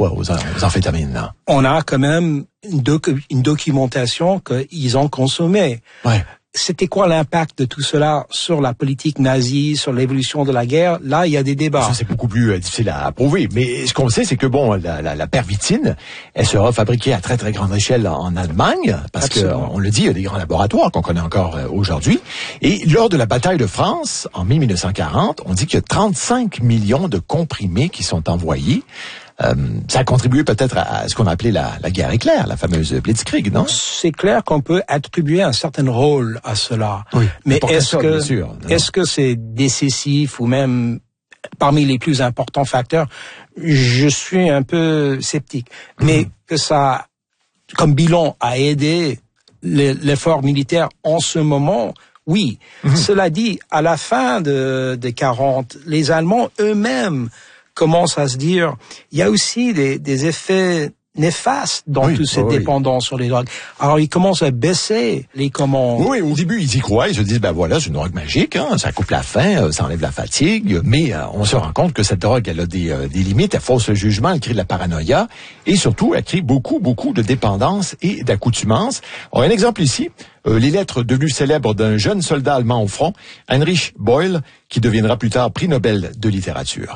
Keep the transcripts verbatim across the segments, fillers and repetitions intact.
parfois aux, aux amphétamines. Là. On a quand même une, doc- une documentation qu'ils ont consommé. Ouais. C'était quoi l'impact de tout cela sur la politique nazie, sur l'évolution de la guerre? Là, il y a des débats. Ça, c'est beaucoup plus euh, difficile à prouver. Mais ce qu'on sait, c'est que bon, la, la, la pervitine, elle sera fabriquée à très très grande échelle en, en Allemagne, parce Absolument. que on le dit, il y a des grands laboratoires qu'on connaît encore euh, aujourd'hui. Et lors de la bataille de France, en mille neuf cent quarante, on dit qu'il y a trente-cinq millions de comprimés qui sont envoyés. Euh, ça a contribué peut-être à, à ce qu'on a appelé la, la guerre éclair, la fameuse Blitzkrieg, non? C'est clair qu'on peut attribuer un certain rôle à cela. Oui, mais est-ce ça, que bien sûr, est-ce que c'est décisif ou même parmi les plus importants facteurs? Je suis un peu sceptique. Mm-hmm. Mais que ça, comme bilan, a aidé l'effort militaire en ce moment, oui. Mm-hmm. Cela dit, à la fin de, de quarante, les Allemands eux-mêmes commence à se dire, il y a aussi des, des effets néfastes dans oui, toute cette oui. dépendance sur les drogues. Alors, ils commencent à baisser les commandes. Oui, au début, ils y croient, ils se disent, ben voilà, c'est une drogue magique, hein, ça coupe la faim, ça enlève la fatigue, mais euh, on se rend compte que cette drogue, elle a des, euh, des limites, elle fausse le jugement, elle crée de la paranoïa, et surtout, elle crée beaucoup, beaucoup de dépendance et d'accoutumance. On a un exemple ici, euh, les lettres devenues célèbres d'un jeune soldat allemand au front, Heinrich Böll, qui deviendra plus tard prix Nobel de littérature.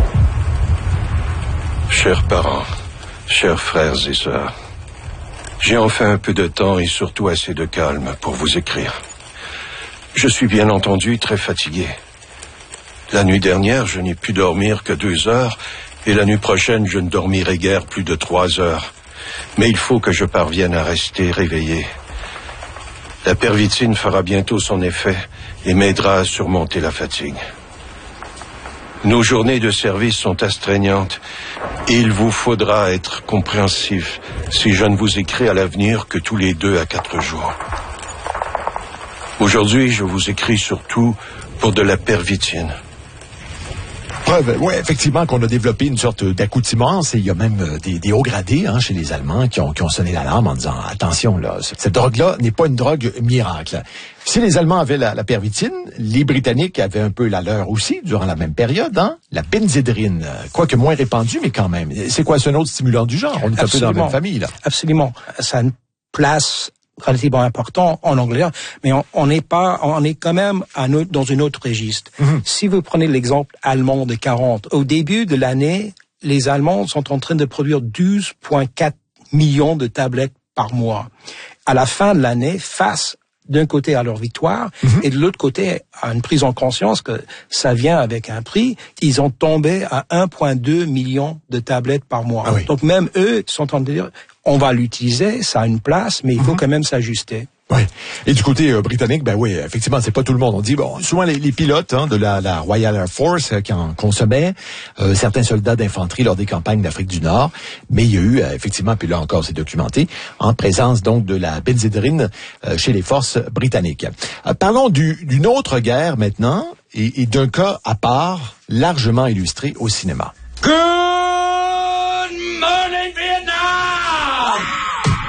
Chers parents, chers frères et sœurs, j'ai enfin un peu de temps et surtout assez de calme pour vous écrire. Je suis bien entendu très fatigué. La nuit dernière, je n'ai pu dormir que deux heures et la nuit prochaine, je ne dormirai guère plus de trois heures. Mais il faut que je parvienne à rester réveillé. La pervitine fera bientôt son effet et m'aidera à surmonter la fatigue. Nos journées de service sont astreignantes et il vous faudra être compréhensif si je ne vous écris à l'avenir que tous les deux à quatre jours. Aujourd'hui, je vous écris surtout pour de la pervitine. Preuve, oui, effectivement, qu'on a développé une sorte d'accoutumance et il y a même euh, des, des hauts gradés hein, chez les Allemands qui ont, qui ont sonné l'alarme en disant « Attention, là, cette drogue-là n'est pas une drogue miracle ». Si les Allemands avaient la, la pervitine, les Britanniques avaient un peu la leur aussi durant la même période, hein, la benzédrine, quoique moins répandue, mais quand même. C'est quoi, c'est un autre stimulant du genre? On est Absolument. un peu dans la même famille, là. Absolument. Ça a une place relativement important en Angleterre, mais on n'est pas, on est quand même à notre, dans une autre registre. Mm-hmm. Si vous prenez l'exemple allemand de quarante, au début de l'année, les Allemands sont en train de produire douze virgule quatre millions de tablettes par mois. À la fin de l'année, face d'un côté à leur victoire mm-hmm. et de l'autre côté à une prise en conscience que ça vient avec un prix, ils ont tombé à un virgule deux million de tablettes par mois. Ah oui. Donc même eux sont en train de dire on va l'utiliser, ça a une place, mais il faut mm-hmm. quand même s'ajuster. Oui. Et du côté euh, britannique, ben oui, effectivement, c'est pas tout le monde. On dit bon, souvent les, les pilotes hein, de la, la Royal Air Force euh, qui en consommaient, euh, certains soldats d'infanterie lors des campagnes d'Afrique du Nord, mais il y a eu euh, effectivement, puis là encore c'est documenté, en présence donc de la benzédrine euh, chez les forces britanniques. Euh, parlons du, d'une autre guerre maintenant et, et d'un cas à part largement illustré au cinéma. Que